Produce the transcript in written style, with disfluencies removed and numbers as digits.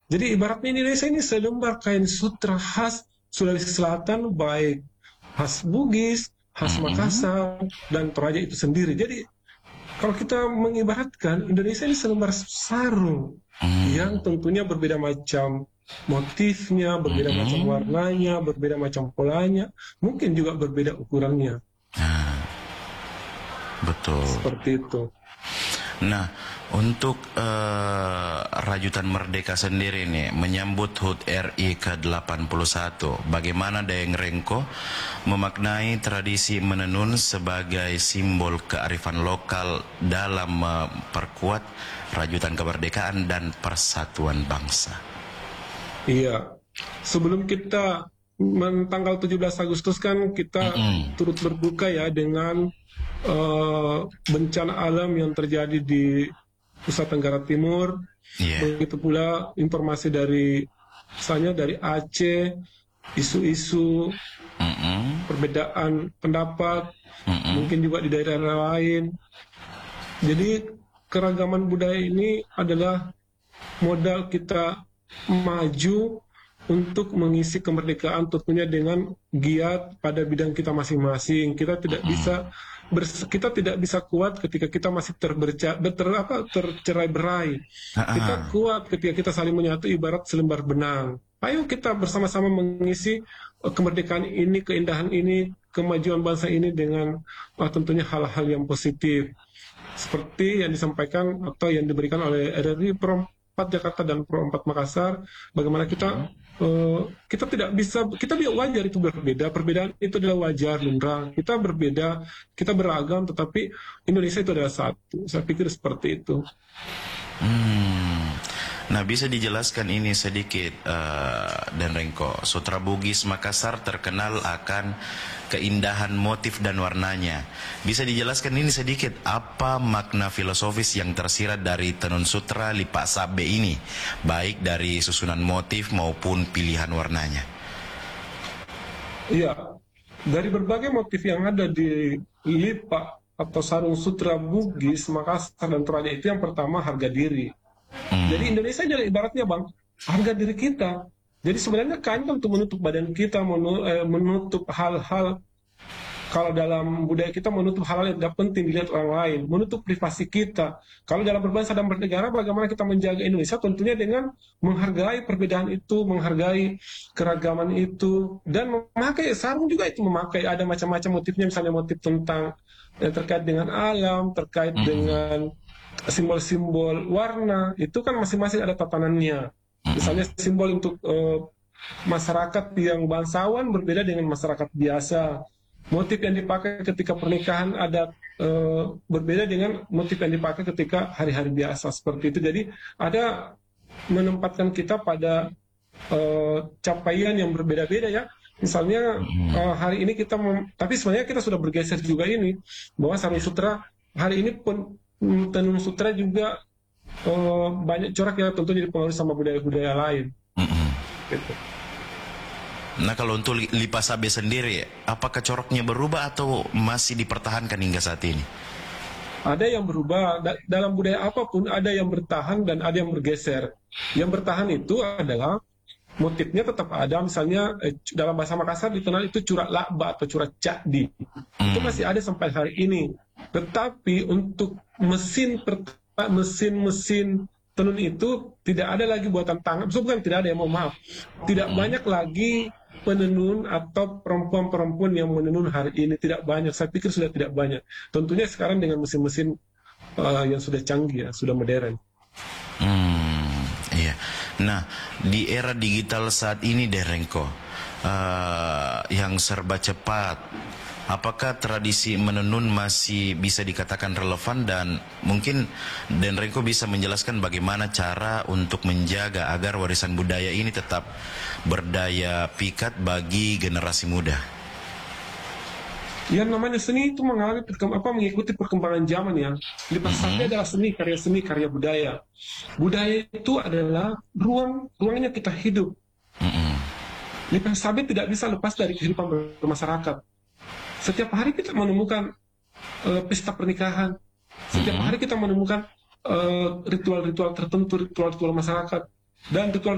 Jadi ibaratnya Indonesia ini selembar kain sutra khas Sulawesi Selatan, baik khas Bugis, khas Makassar, dan Toraja itu sendiri. Jadi kalau kita mengibaratkan Indonesia ini selembar sarung yang tentunya berbeda macam motifnya, berbeda macam warnanya, berbeda macam polanya, mungkin juga berbeda ukurannya. Betul. Seperti itu. Nah, untuk Rajutan Merdeka sendiri nih, menyambut HUT RI ke-81, bagaimana Dayeng Rengko memaknai tradisi menenun sebagai simbol kearifan lokal dalam memperkuat Rajutan Kemerdekaan dan persatuan bangsa? Iya, sebelum kita tanggal 17 Agustus kan kita turut berduka ya dengan bencana alam yang terjadi di Nusa Tenggara Timur. Begitu pula informasi dari misalnya dari Aceh, isu-isu perbedaan pendapat, mungkin juga di daerah lain. Jadi keragaman budaya ini adalah modal kita maju untuk mengisi kemerdekaan, tentunya dengan giat pada bidang kita masing-masing. Kita tidak bisa kuat ketika kita masih tercerai berai. Kita kuat ketika kita saling menyatu ibarat selembar benang. Ayo kita bersama-sama mengisi kemerdekaan ini, keindahan ini, kemajuan bangsa ini dengan tentunya hal-hal yang positif. Seperti yang disampaikan atau yang diberikan oleh RRI Pro 4 Jakarta dan Pro 4 Makassar, bagaimana kita tidak bisa, kita wajar itu berbeda, perbedaan itu adalah wajar, lumrah. Kita berbeda, kita beragam, tetapi Indonesia itu adalah satu. Saya pikir seperti itu. Nah, bisa dijelaskan ini sedikit, Dan Rengko. Sutra Bugis Makassar terkenal akan keindahan motif dan warnanya. Bisa dijelaskan ini sedikit, apa makna filosofis yang tersirat dari tenun sutra Lipa Sabe ini, baik dari susunan motif maupun pilihan warnanya? Iya, dari berbagai motif yang ada di lipa atau sarung sutra Bugis Makassar dan Toraja itu, yang pertama harga diri. Jadi Indonesia adalah ibaratnya Bang, harga diri kita. Jadi sebenarnya kain kan untuk menutup badan kita, menutup hal-hal, kalau dalam budaya kita menutup hal-hal yang tidak penting dilihat orang lain, menutup privasi kita. Kalau dalam berbangsa dan bernegara, bagaimana kita menjaga Indonesia? Tentunya dengan menghargai perbedaan itu, menghargai keragaman itu, dan memakai sarung juga itu memakai ada macam-macam motifnya, misalnya motif tentang terkait dengan alam, terkait dengan simbol-simbol warna, itu kan masing-masing ada tatanannya. Misalnya simbol untuk masyarakat yang bangsawan berbeda dengan masyarakat biasa. Motif yang dipakai ketika pernikahan ada berbeda dengan motif yang dipakai ketika hari-hari biasa, seperti itu. Jadi ada menempatkan kita pada capaian yang berbeda-beda ya. Misalnya hari ini kita, tapi sebenarnya kita sudah bergeser juga ini, bahwa sarung sutra hari ini pun tenun sutra juga banyak corak yang tentunya dipengaruhi sama budaya-budaya lain. Gitu. Nah, kalau untuk Lipa Sabe sendiri, apakah coraknya berubah atau masih dipertahankan hingga saat ini? Ada yang berubah, dalam budaya apapun ada yang bertahan dan ada yang bergeser. Yang bertahan itu adalah motifnya tetap ada, misalnya dalam bahasa Makassar dikenal itu curak lakba atau curak cakdi. Itu masih ada sampai hari ini. Tetapi untuk mesin tenun itu tidak ada lagi buatan tangan. Bukan tidak ada, ya mohon maaf. Tidak banyak lagi penenun atau perempuan-perempuan yang menenun hari ini, tidak banyak. Saya pikir sudah tidak banyak. Tentunya sekarang dengan mesin-mesin yang sudah canggih ya, sudah modern. Iya. Nah, di era digital saat ini, Den Rengko, yang serba cepat, apakah tradisi menenun masih bisa dikatakan relevan, dan mungkin Den Rengko bisa menjelaskan bagaimana cara untuk menjaga agar warisan budaya ini tetap berdaya pikat bagi generasi muda? Yang namanya seni itu mengikuti perkembangan zaman ya. Lipa Sabe adalah seni, karya budaya. Budaya itu adalah ruangnya kita hidup. Lipa Sabe tidak bisa lepas dari kehidupan bermasyarakat. Setiap hari kita menemukan pesta pernikahan. Setiap hari kita menemukan ritual-ritual tertentu, ritual-ritual masyarakat. Dan ritual